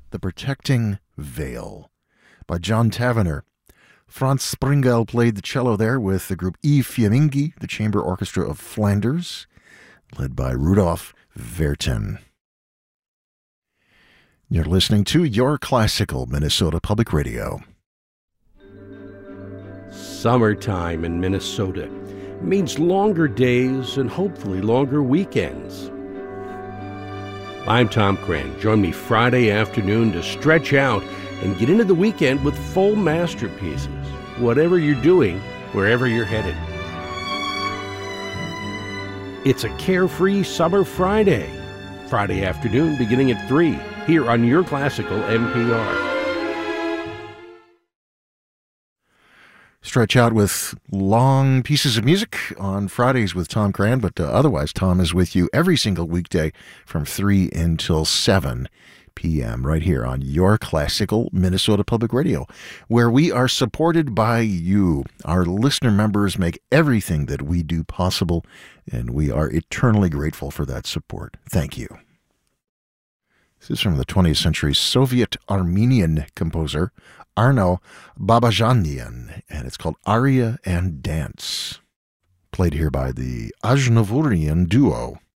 The Protecting Veil by John Tavener. Franz Springel played the cello there with the group I Fiammingi, the chamber orchestra of Flanders, led by Rudolf Vertin. You're listening to Your Classical Minnesota Public Radio. Summertime in Minnesota means longer days and hopefully longer weekends. I'm Tom Cran. Join me Friday afternoon to stretch out and get into the weekend with full masterpieces, whatever you're doing, wherever you're headed. It's a carefree summer Friday afternoon beginning at 3, here on Your Classical NPR. Stretch out with long pieces of music on Fridays with Tom Cran, but otherwise Tom is with you every single weekday from 3 until 7 p.m. right here on Your Classical Minnesota Public Radio, where we are supported by you. Our listener members make everything that we do possible, and we are eternally grateful for that support. Thank you. This is from the 20th century Soviet-Armenian composer Arno Babajanian, and it's called Aria and Dance, played here by the Ajnavurian Duo.